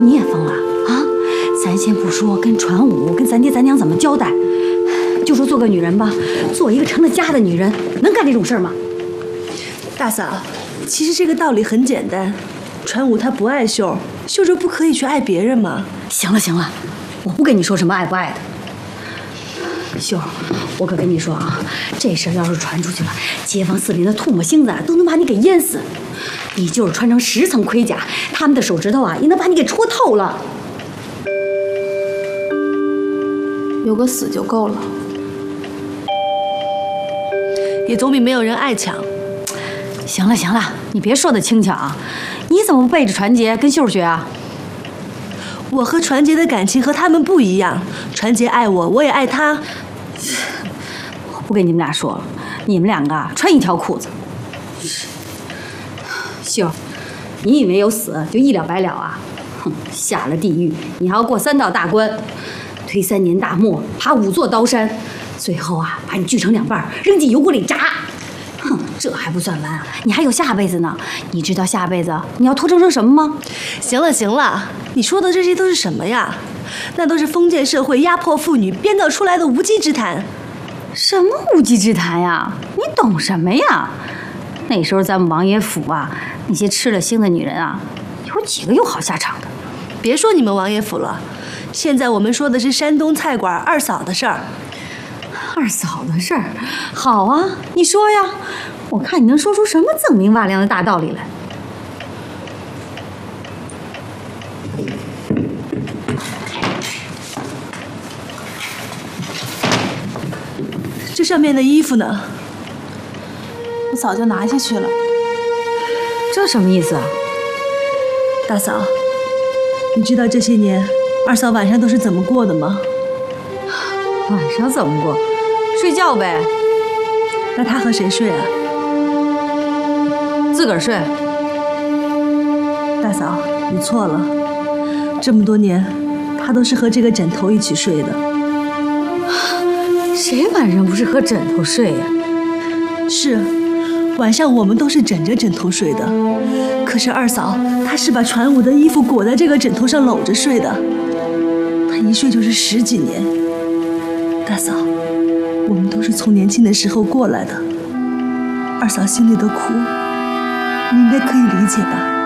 你也疯了啊！咱先不说跟传武、跟咱爹咱娘怎么交代，就说做个女人吧，做一个成了家的女人，能干这种事儿吗？ 大嫂，其实这个道理很简单，传武他不爱秀，秀着不可以去爱别人吗？ 行了行了，我不跟你说什么爱不爱的。秀儿，我可跟你说啊，这事儿要是传出去了，街坊四邻的唾沫星子都能把你给淹死。你就是穿成10层盔甲，他们的手指头啊也能把你给戳透了。 有个死就够了， 也总比没有人爱强。 行了行了，你别说的轻巧啊！你怎么不背着传杰跟秀儿学啊？ 我和传杰的感情和他们不一样，传杰爱我，我也爱他。 我不跟你们俩说了，你们两个啊穿一条裤子。秀儿，你以为有死就一了百了啊？哼，下了地狱你还要过3道大关，推3年大漠，爬5座刀山，最后啊把你锯成2半，扔进油锅里炸。哼，这还不算完啊，你还有下辈子呢。你知道下辈子你要投生成什么吗？ 行了行了，你说的这些都是什么呀？那都是封建社会压迫妇女编造出来的无稽之谈。 什么无稽之谈呀？你懂什么呀？那时候咱们王爷府啊，那些吃了腥的女人啊，有几个有好下场的？ 别说你们王爷府了，现在我们说的是山东菜馆二嫂的事儿。 二嫂的事儿，好啊，你说呀，我看你能说出什么锃明瓦亮的大道理来。 这上面的衣服呢？ 我早就拿下去了。 这什么意思啊？ 大嫂，你知道这些年二嫂晚上都是怎么过的吗？ 晚上怎么过？睡觉呗。 那她和谁睡啊？ 自个儿睡。 大嫂，你错了。这么多年，她都是和这个枕头一起睡的。 谁晚上不是和枕头睡呀？ 是，晚上我们都是枕着枕头睡的。可是二嫂，她是把传武的衣服裹在这个枕头上搂着睡的。她一睡就是10几年。大嫂，我们都是从年轻的时候过来的。二嫂心里的苦，你应该可以理解吧？